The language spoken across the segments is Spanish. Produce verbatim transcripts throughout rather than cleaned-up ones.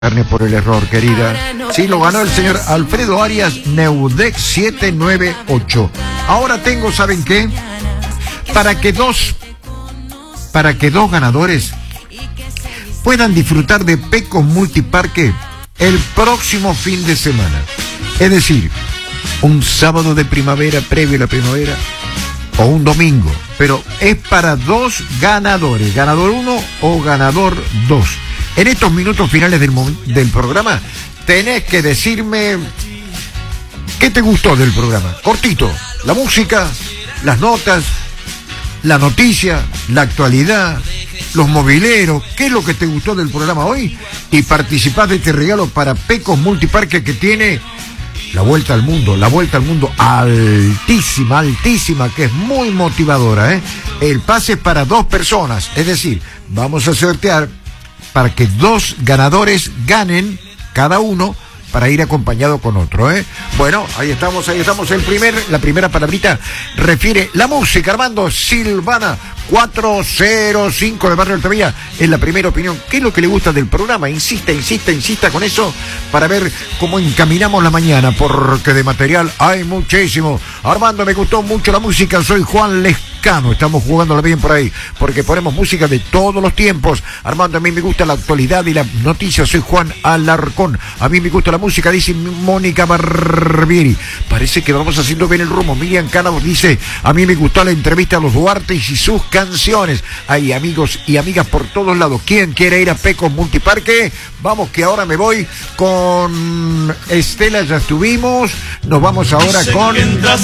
Carne por el error, querida. Sí, lo ganó el señor Alfredo Arias, Neudex siete nueve ocho. Ahora tengo, ¿saben qué? Para que dos, para que dos ganadores puedan disfrutar de Pecos Multiparque el próximo fin de semana. Es decir, un sábado de primavera previo a la primavera o un domingo. Pero es para dos ganadores, ganador uno o ganador dos. En estos minutos finales del, del programa, tenés que decirme qué te gustó del programa. Cortito, la música, las notas, la noticia, la actualidad, los mobileros, qué es lo que te gustó del programa hoy. Y participás de este regalo para Pecos Multiparque que tiene la vuelta al mundo, la vuelta al mundo altísima, altísima, que es muy motivadora, ¿eh? El pase para dos personas, es decir, vamos a sortear para que dos ganadores ganen cada uno para ir acompañado con otro, ¿eh? Bueno, ahí estamos, ahí estamos. El primer, la primera palabrita refiere la música. Armando Silvana, cuatro cero cinco de Barrio Altavilla, es la primera opinión. ¿Qué es lo que le gusta del programa? Insista, insista, insista con eso para ver cómo encaminamos la mañana, porque de material hay muchísimo. Armando, me gustó mucho la música, soy Juan Lescano, estamos jugándola bien por ahí, porque ponemos música de todos los tiempos. Armando, a mí me gusta la actualidad y la noticia, soy Juan Alarcón. A mí me gusta la música, dice Mónica Barbieri. Parece que vamos haciendo bien el rumbo. Miriam Cánavo dice, a mí me gustó la entrevista a los Duarte y sus canciones. Hay amigos y amigas por todos lados. ¿Quién quiere ir a Pecos Multiparque? Vamos, que ahora me voy con Estela, ya estuvimos. Nos vamos ahora con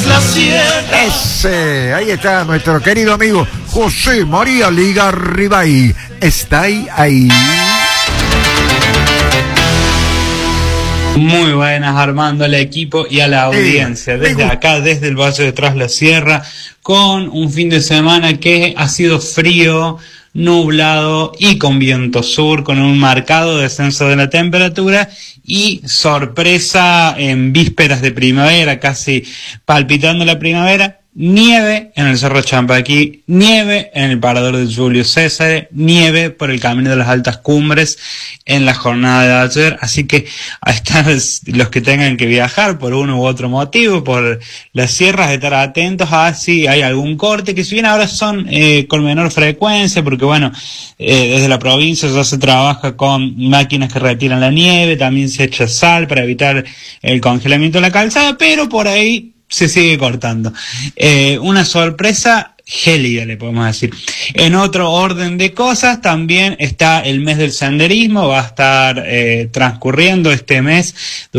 ese. Ahí está nuestro querido amigo José María Ligarribay. Está ahí, ahí. Muy buenas, Armando, al equipo y a la audiencia. Desde acá, desde el Valle de Tras la Sierra, con un fin de semana que ha sido frío, nublado y con viento sur, con un marcado descenso de la temperatura y sorpresa en vísperas de primavera, casi palpitando la primavera. Nieve en el Cerro Champaquí, nieve en el Parador de Julio César, nieve por el Camino de las Altas Cumbres en la jornada de ayer. Así que a estar los que tengan que viajar por uno u otro motivo, por las sierras, estar atentos a si hay algún corte, que si bien ahora son eh, con menor frecuencia, porque bueno, eh, desde la provincia ya se trabaja con máquinas que retiran la nieve, también se echa sal para evitar el congelamiento de la calzada, pero por ahí se sigue cortando. Eh, una sorpresa gélida, le podemos decir. En otro orden de cosas, también está el mes del senderismo. Va a estar eh, transcurriendo este mes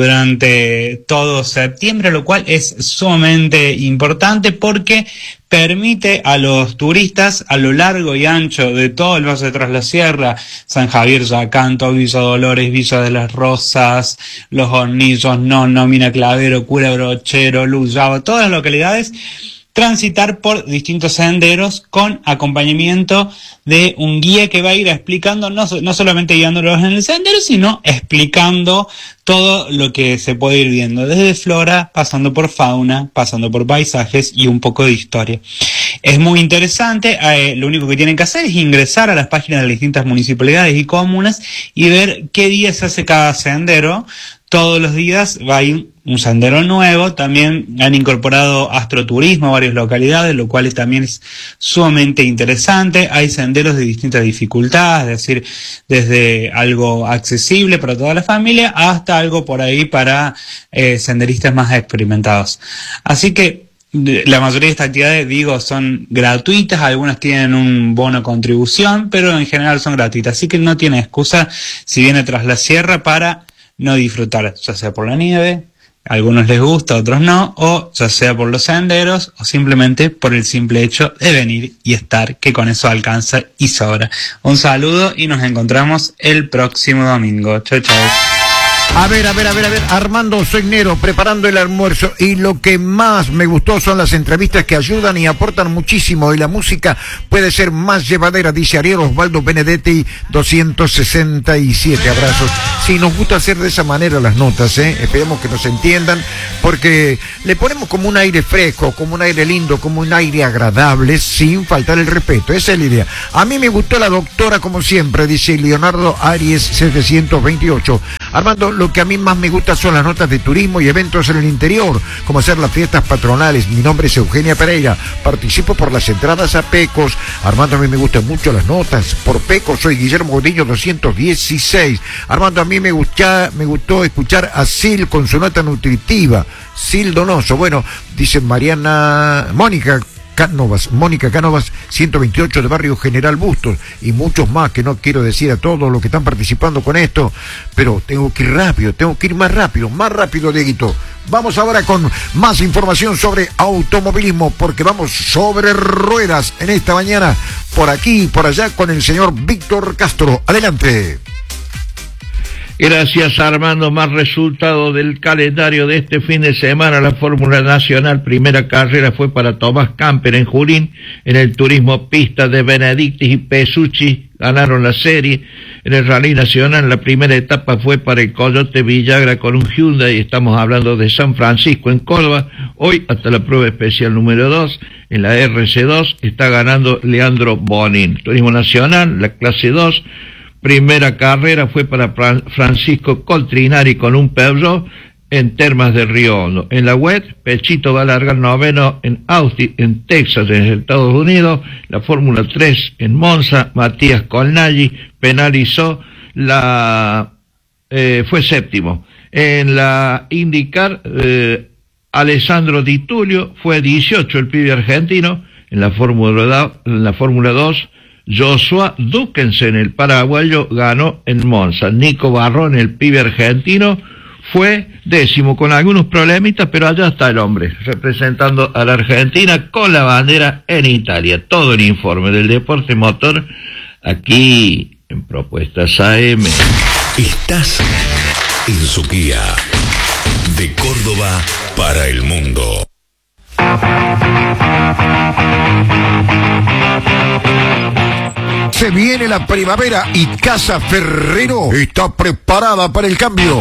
durante todo septiembre, lo cual es sumamente importante porque permite a los turistas a lo largo y ancho de todo el Valle de Tras la Sierra, San Javier, Yacanto, Villa Dolores, Villa de las Rosas, Los Hornillos, Nono, Mina Clavero, Cura Brochero, Luyaba, todas las localidades, transitar por distintos senderos con acompañamiento de un guía que va a ir explicando, no, no solamente guiándolos en el sendero, sino explicando todo lo que se puede ir viendo, desde flora, pasando por fauna, pasando por paisajes y un poco de historia. Es muy interesante, eh, lo único que tienen que hacer es ingresar a las páginas de las distintas municipalidades y comunas y ver qué día se hace cada sendero. Todos los días va a ir un sendero nuevo. También han incorporado astroturismo a varias localidades, lo cual también es sumamente interesante. Hay senderos de distintas dificultades, es decir, desde algo accesible para toda la familia hasta algo por ahí para eh, senderistas más experimentados. Así que la mayoría de estas actividades, digo, son gratuitas, algunas tienen un bono contribución, pero en general son gratuitas. Así que no tiene excusa si viene Tras la Sierra para no disfrutar, ya sea por la nieve, a algunos les gusta, a otros no, o ya sea por los senderos, o simplemente por el simple hecho de venir y estar, que con eso alcanza y sobra. Un saludo y nos encontramos el próximo domingo. Chau, chau. A ver, a ver, a ver, a ver, Armando Soignero, preparando el almuerzo, y lo que más me gustó son las entrevistas que ayudan y aportan muchísimo, y la música puede ser más llevadera, dice Ariel Osvaldo Benedetti, doscientos sesenta y siete, abrazos. Sí, nos gusta hacer de esa manera las notas, ¿eh? Esperemos que nos entiendan, porque le ponemos como un aire fresco, como un aire lindo, como un aire agradable, sin faltar el respeto, esa es la idea. A mí me gustó la doctora como siempre, dice Leonardo Aries setecientos veintiocho. Armando, lo que a mí más me gusta son las notas de turismo y eventos en el interior, como hacer las fiestas patronales. Mi nombre es Eugenia Pereira, participo por las entradas a Pecos. Armando, a mí me gustan mucho las notas por Pecos, soy Guillermo Godiño doscientos dieciséis. Armando, a mí me, gusta, me gustó escuchar a Sil con su nota nutritiva. Sil Donoso, bueno, dice Mariana, Mónica Cánovas, Mónica Cánovas, ciento veintiocho de Barrio General Bustos, y muchos más que no quiero decir a todos los que están participando con esto, pero tengo que ir rápido, tengo que ir más rápido, más rápido, Dieguito. Vamos ahora con más información sobre automovilismo, porque vamos sobre ruedas en esta mañana, por aquí y por allá, con el señor Víctor Castro. Adelante. Gracias, Armando. Más resultado del calendario de este fin de semana. La Fórmula Nacional, primera carrera fue para Tomás Camper en Junín. En el turismo pista de Benedictis y Pesucci ganaron la serie. En el Rally Nacional, la primera etapa fue para el Coyote Villagra con un Hyundai. Estamos hablando de San Francisco en Córdoba. Hoy, hasta la prueba especial número dos, en la R C dos, está ganando Leandro Bonin. Turismo Nacional, la clase dos. Primera carrera fue para Francisco Coltrinari con un Peugeot en Termas de Río Hondo. En la web, Pechito va a largar noveno en Austin, en Texas, en Estados Unidos. La Fórmula tres en Monza, Matías Colnagli penalizó la... Eh, fue séptimo. En la IndyCar, eh, Alessandro Di Tullio fue dieciocho, el pibe argentino. En la Fórmula, en la Fórmula dos, Joshua Dukensen, el paraguayo, ganó en Monza. Nico Barrón, el pibe argentino, fue décimo, con algunos problemitas, pero allá está el hombre, representando a la Argentina con la bandera en Italia. Todo el informe del deporte motor, aquí en Propuestas A M. Estás en Suquía, de Córdoba para el mundo. Se viene la primavera y Casa Ferrero está preparada para el cambio.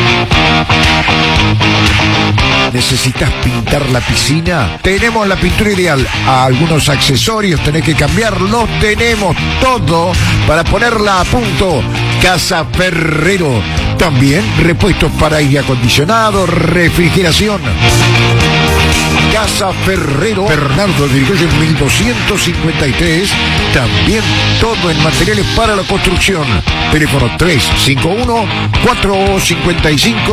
¿Necesitas pintar la piscina? Tenemos la pintura ideal. A algunos accesorios tenés que cambiarlos. Tenemos todo para ponerla a punto. Casa Ferrero. También repuestos para aire acondicionado, refrigeración. Casa Ferrero, Bernardo de Irigoyen mil doscientos cincuenta y tres. También todo en materiales para la construcción. Teléfono tres cinco uno, cuatro cinco cinco